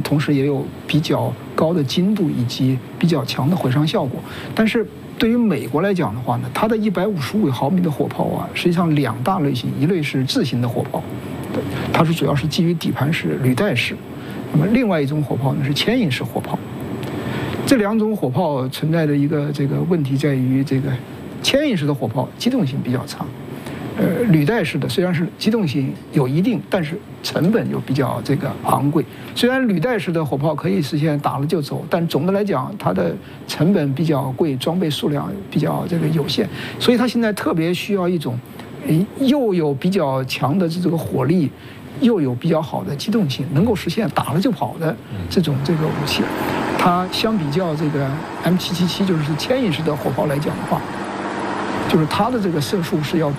同时也有比较高的精度以及比较强的毁伤效果。但是对于美国来讲的话呢，它的155毫米的火炮啊，实际上2大类型，一类是自行的火炮，它是主要是基于底盘式履带式，那么另外一种火炮呢是牵引式火炮。这2种火炮存在的一个问题在于，牵引式的火炮机动性比较差，履带式的虽然是机动性有一定，但是成本又比较昂贵。虽然履带式的火炮可以实现打了就走，但总的来讲它的成本比较贵，装备数量比较有限，所以它现在特别需要一种又有比较强的火力，又有比较好的机动性，能够实现打了就跑的这种武器。它相比较M777就是牵引式的火炮来讲的话，就是它的射速是要比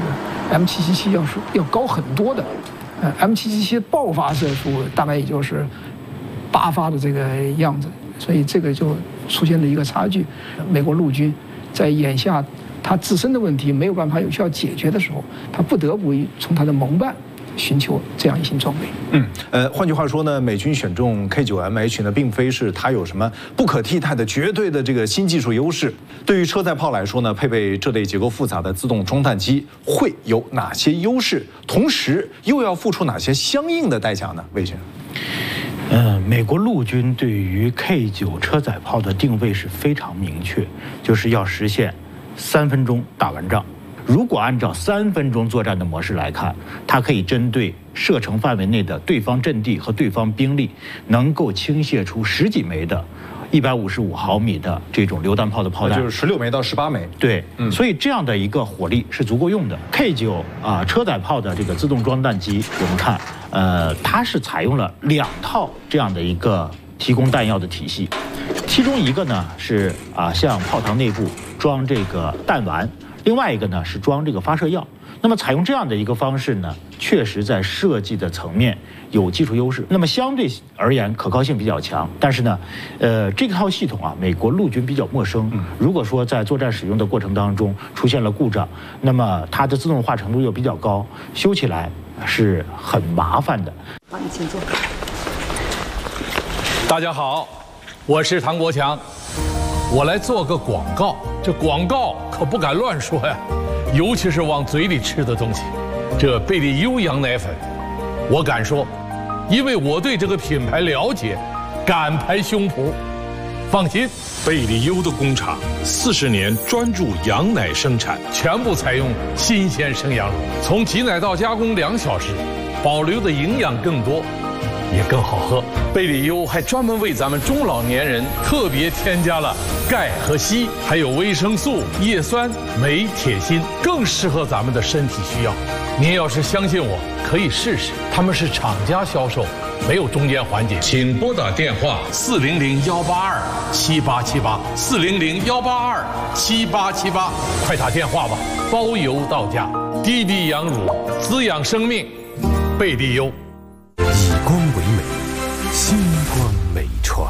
M777要高很多的。M777爆发射速大概也就是8发的样子，所以这个就出现了一个差距。美国陆军在眼下它自身的问题没有办法有效解决的时候，它不得不从它的盟伴寻求这样一型装备。 换句话说呢，美军选中 K9MH 呢，并非是它有什么不可替代的绝对的新技术优势。对于车载炮来说呢，配备这类结构复杂的自动装弹机会有哪些优势？同时又要付出哪些相应的代价呢？魏先生。 美国陆军对于 K9车载炮的定位是非常明确，就是要实现3分钟打完仗。如果按照3分钟作战的模式来看，它可以针对射程范围内的对方阵地和对方兵力，能够倾泻出10几枚的155毫米的这种榴弹炮的炮弹， 就是16枚到18枚。 对，所以这样的一个火力是足够用的。K9车载炮的自动装弹机，我们看，它是采用了2套这样的一个提供弹药的体系，其中一个呢是向炮膛内部装弹丸。另外一个呢是装发射药，那么采用这样的一个方式呢，确实在设计的层面有技术优势，那么相对而言可靠性比较强。但是呢，这套系统美国陆军比较陌生，如果说在作战使用的过程当中出现了故障，那么它的自动化程度又比较高，修起来是很麻烦的。 好，你请坐。 大家好，我是唐国强。我来做个广告，这广告可不敢乱说呀，尤其是往嘴里吃的东西。这贝利优羊奶粉，我敢说，因为我对这个品牌了解，敢拍胸脯。放心，贝利优的工厂40年专注羊奶生产，全部采用新鲜生羊乳，从挤奶到加工2小时，保留的营养更多，也更好喝。贝利优还专门为咱们中老年人特别添加了钙和硒，还有维生素、叶酸、镁、铁、锌，更适合咱们的身体需要。您要是相信我，可以试试。他们是厂家销售，没有中间环节。请拨打电话400-182-7878，400-182-7878，快打电话吧，包邮到家。滴滴羊乳，滋养生命，贝利优。 以光为美，星光美传。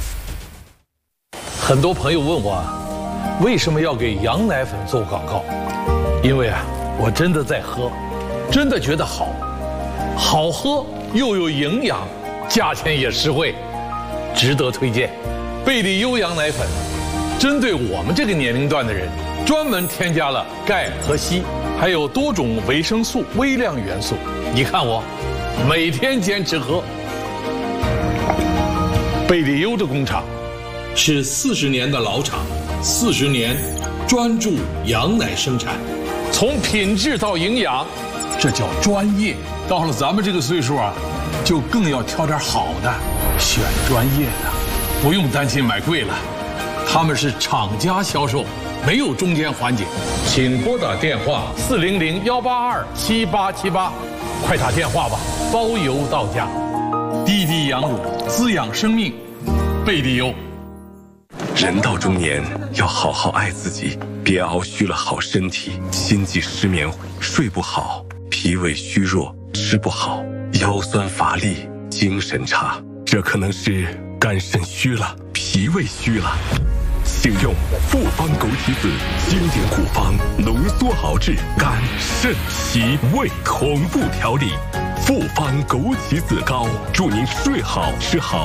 很多朋友问我，为什么要给羊奶粉做广告？因为我真的在喝，真的觉得好喝又有营养，价钱也实惠，值得推荐。贝利优羊奶粉针对我们这个年龄段的人，专门添加了钙和硒，还有多种维生素、微量元素。你看我每天坚持喝。贝利优的工厂是40年的老厂，40年专注羊奶生产，从品质到营养，这叫专业。到了咱们这个岁数就更要挑点好的，选专业的，不用担心买贵了。他们是厂家销售，没有中间环节。请拨打电话400-182-7878，快打电话吧，包邮到家。滴滴羊乳，滋养生命，贝利优。 人到中年要好好爱自己，别熬虚了好身体，心悸失眠，睡不好，脾胃虚弱，吃不好，腰酸乏力，精神差，这可能是肝肾虚了，脾胃虚了。请用复方枸杞子经典古方浓缩熬制肝肾脾胃同步调理，复方枸杞子膏，祝您睡好吃好。